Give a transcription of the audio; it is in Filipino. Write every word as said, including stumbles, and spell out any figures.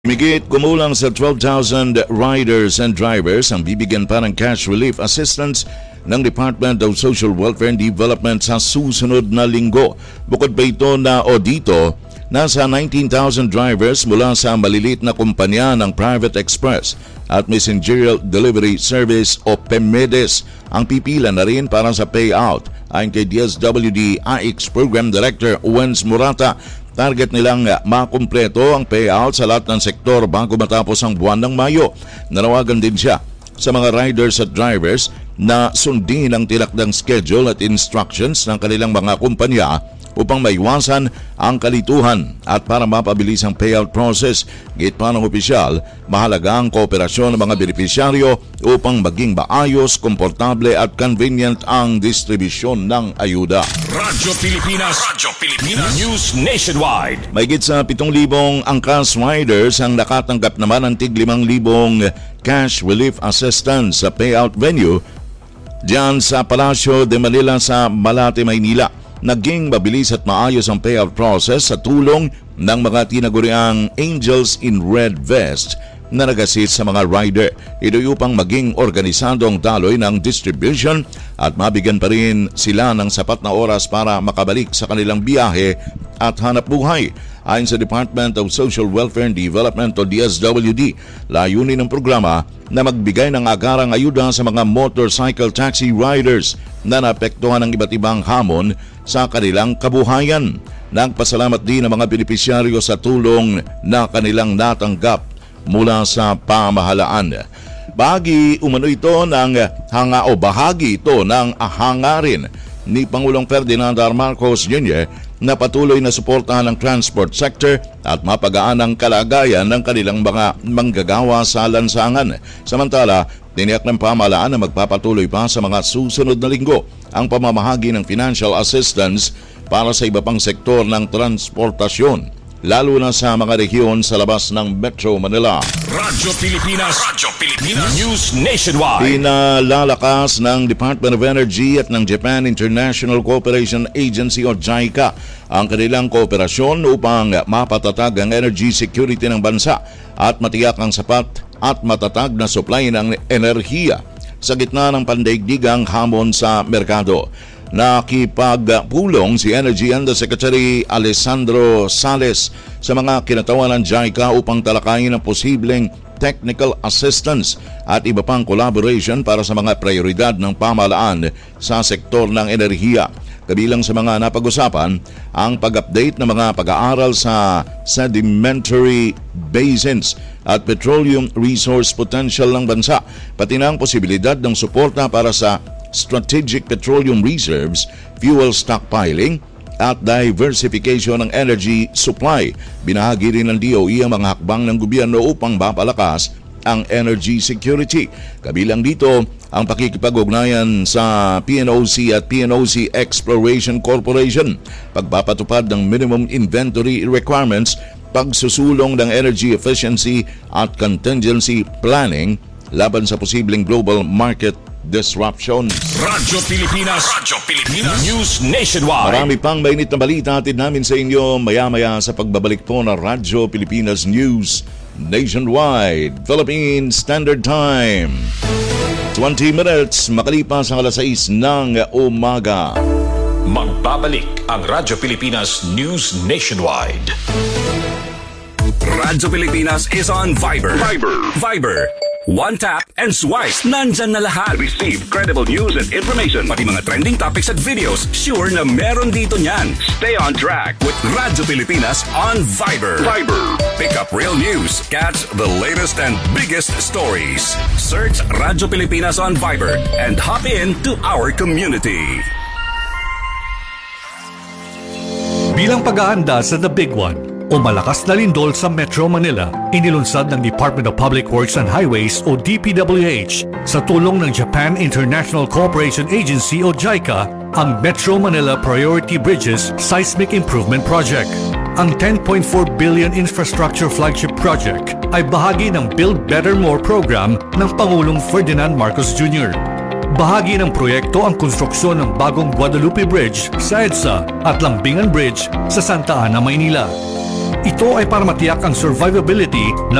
Higit kumulang sa twelve thousand riders and drivers ang bibigyan pa ng cash relief assistance ng Department of Social Welfare and Development sa susunod na linggo. Bukod pa ito na o dito, nasa nineteen thousand drivers mula sa maliliit na kumpanya ng Private Express at Messenger Delivery Service o PEMEDES ang pipila na rin para sa payout. Ayon kay D S W D I X Program Director Wens Murata, target nilang makumpleto ang payout sa lahat ng sektor bago matapos ang buwan ng Mayo. Nanawagan din siya sa mga riders at drivers na sundin ang tinakdang schedule at instructions ng kanilang mga kumpanya upang maiwasan ang kalituhan at para mapabilis ang payout process. Git pa ng opisyal, mahalaga ang kooperasyon ng mga benepisyaryo upang maging maayos, komportable at convenient ang distribusyon ng ayuda. Radyo Pilipinas, Radyo Pilipinas News Nationwide. Mahigit sa pitong libong angkas riders ang nakatanggap naman ng tig limang libong cash relief assistance sa payout venue diyan sa Palacio de Manila sa Malate, Maynila. Naging mabilis at maayos ang payout process sa tulong ng mga tinaguriang Angels in Red Vest na nag-assist sa mga rider. Ito upang maging organisado ang daloy ng distribution at mabigyan pa rin sila ng sapat na oras para makabalik sa kanilang biyahe at hanap buhay. Ayon sa Department of Social Welfare and Development o D S W D, layunin ng programa na magbigay ng agarang ayuda sa mga motorcycle taxi riders na naapektuhan ng iba't ibang hamon sa kanilang kabuhayan. Nagpasalamat din ang mga benepisyaryo sa tulong na kanilang natanggap mula sa pamahalaan. Bahagi umano ito ng hanga o bahagi ito ng hangarin ni Pangulong Ferdinand R. Marcos Junior na patuloy na suportahan ng transport sector at mapagaan ang kalagayan ng kanilang mga manggagawa sa lansangan. Samantala, tiniyak ng pamahalaan na magpapatuloy pa sa mga susunod na linggo ang pamamahagi ng financial assistance para sa iba pang sektor ng transportasyon, lalo na sa mga rehiyon sa labas ng Metro Manila. Radyo Pilipinas, Radyo Pilipinas News Nationwide. Pinalalakas ng Department of Energy at ng Japan International Cooperation Agency o JICA ang kanilang kooperasyon upang mapatatag ang energy security ng bansa at matiyak ang sapat at matatag na supply ng enerhiya sa gitna ng pandaigdigang hamon sa merkado. Nakipagpulong si Energy Undersecretary Alessandro Sales sa mga kinatawan ng JICA upang talakayin ang posibleng technical assistance at iba pang collaboration para sa mga prioridad ng pamahalaan sa sektor ng enerhiya. Kabilang sa mga napag-usapan ang pag-update ng mga pag-aaral sa sedimentary basins at petroleum resource potential ng bansa, pati na ang posibilidad ng suporta para sa strategic petroleum reserves, fuel stockpiling at diversification ng energy supply. Binahagi rin ng D O E ang mga hakbang ng gobyerno upang mapalakas ang energy security. Kabilang dito ang pakikipag-ugnayan sa P N O C at P N O C Exploration Corporation, pagpapatupad ng minimum inventory requirements, pagsusulong ng energy efficiency at contingency planning laban sa posibleng global market disruption. Radyo Pilipinas, Radyo Pilipinas News Nationwide. Marami pang mainit na balita atid namin sa inyo maya-maya sa pagbabalik po ng Radyo Pilipinas News Nationwide. Philippine Standard Time, twenty minutes makalipas ang alas sais ng umaga. Magbabalik ang Radyo Pilipinas News Nationwide. Radyo Pilipinas is on Viber. Viber. Viber. One tap and swipe. Nandyan na lahat. Receive credible news and information. Pati mga trending topics at videos. Sure na meron dito niyan. Stay on track with Radyo Pilipinas on Viber. Viber. Pick up real news. Catch the latest and biggest stories. Search Radyo Pilipinas on Viber and hop in to our community. Bilang pag-aanda sa The Big One o malakas na lindol sa Metro Manila, inilunsad ng Department of Public Works and Highways o D P W H sa tulong ng Japan International Cooperation Agency o JICA ang Metro Manila Priority Bridges Seismic Improvement Project. Ang ten point four billion infrastructure flagship project ay bahagi ng Build Better More program ng Pangulong Ferdinand Marcos Junior Bahagi ng proyekto ang konstruksyon ng bagong Guadalupe Bridge sa EDSA at Lambingan Bridge sa Santa Ana, Maynila. Ito ay para matiyak ang survivability ng